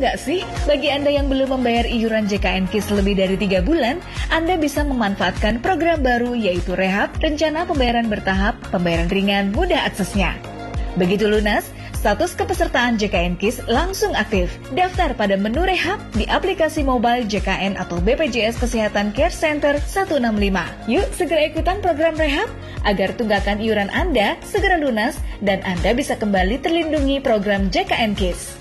nggak sih? Bagi Anda yang belum membayar iuran JKN KIS lebih dari 3 bulan, Anda bisa memanfaatkan program baru yaitu Rehab, rencana pembayaran bertahap, pembayaran ringan, mudah aksesnya. Begitu lunas, status kepesertaan JKN KIS langsung aktif. Daftar pada menu Rehab di aplikasi mobile JKN atau BPJS Kesehatan Care Center 165. Yuk segera ikutan program Rehab agar tunggakan iuran Anda segera lunas dan Anda bisa kembali terlindungi program JKN KIS.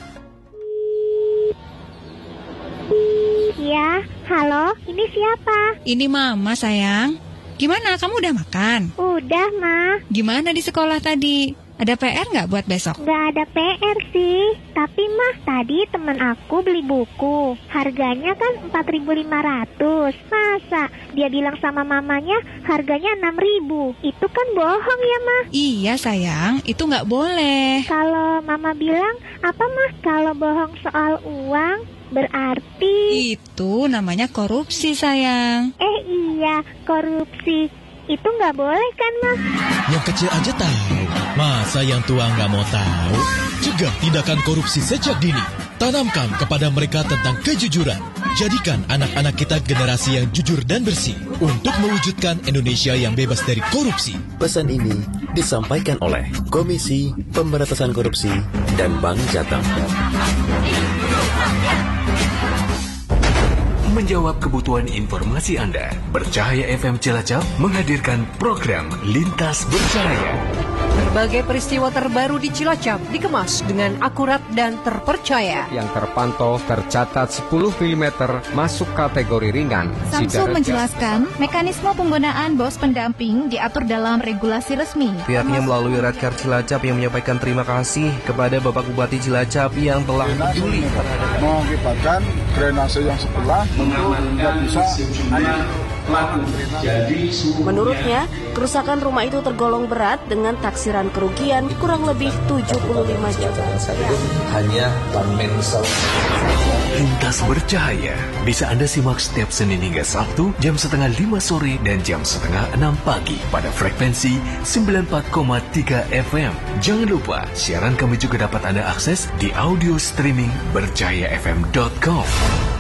Ya, halo, ini siapa? Ini Mama sayang. Gimana, kamu udah makan? Udah, Ma. Gimana di sekolah tadi? Ada PR nggak buat besok? Nggak ada PR sih. Tapi Mah, tadi temen aku beli buku. Harganya kan 4.500. Masa dia bilang sama mamanya harganya 6.000? Itu kan bohong ya, Mah? Iya sayang, itu nggak boleh. Kalau Mama bilang, apa Mah? Kalau bohong soal uang, berarti... Itu namanya korupsi sayang. Iya, korupsi. Itu nggak boleh kan, Mah? Yang kecil aja tahu. Masa yang tua nggak mau tahu? Cegah tindakan korupsi sejak dini. Tanamkan kepada mereka tentang kejujuran. Jadikan anak-anak kita generasi yang jujur dan bersih untuk mewujudkan Indonesia yang bebas dari korupsi. Pesan ini disampaikan oleh Komisi Pemberantasan Korupsi dan Bank Jateng. Menjawab kebutuhan informasi Anda, Bercahaya FM Cilacap menghadirkan program Lintas Bercahaya. Berbagai peristiwa terbaru di Cilacap dikemas dengan akurat dan terpercaya. Yang terpantau tercatat 10 mm masuk kategori ringan. Samsul menjelaskan mekanisme penggunaan bos pendamping diatur dalam regulasi resmi. Pihaknya melalui Radkar Cilacap yang menyampaikan terima kasih kepada Bapak Bupati Cilacap yang telah peduli mengakibatkan drainase yang sebelah tidak bisa pelaku. Menurutnya, kerusakan rumah itu tergolong berat dengan taksiran kerugian kurang lebih 75 juta. Hanya Banmen Lintas Bercahaya bisa Anda simak setiap Senin hingga Sabtu jam 4:30 sore dan jam 5:30 pagi pada frekuensi 94,3 FM. Jangan lupa, siaran kami juga dapat Anda akses di audio streaming bercahayafm.com.